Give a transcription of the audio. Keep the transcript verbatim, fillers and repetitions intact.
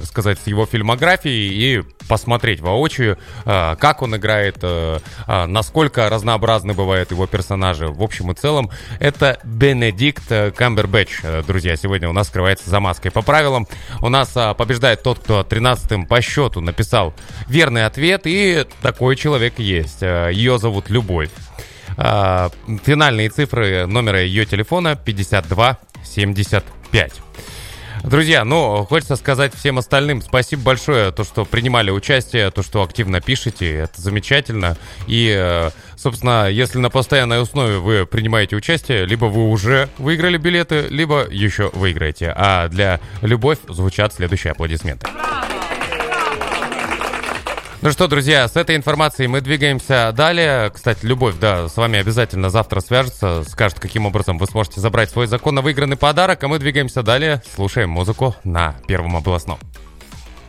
сказать, с его фильмографией и посмотреть воочию, как он играет, насколько разнообразны бывают его персонажи. В общем и целом, это Бенедикт Камбербэтч, друзья, сегодня у нас скрывается за маской. По правилам, у нас побеждает тот, кто тринадцатым по счету написал верный ответ, и такой человек есть. Ее зовут Любовь. Финальные цифры номера ее телефона пятьдесят два семьдесят пять. Друзья, ну, хочется сказать всем остальным спасибо большое, то, что принимали участие, то, что активно пишете, это замечательно. И, собственно, если на постоянной основе вы принимаете участие, либо вы уже выиграли билеты, либо еще выиграете. А для Любовь звучат следующие аплодисменты. Ну что, друзья, с этой информацией мы двигаемся далее. Кстати, Любовь, да, с вами обязательно завтра свяжется, скажет, каким образом вы сможете забрать свой законно выигранный подарок, а мы двигаемся далее, слушаем музыку на Первом областном.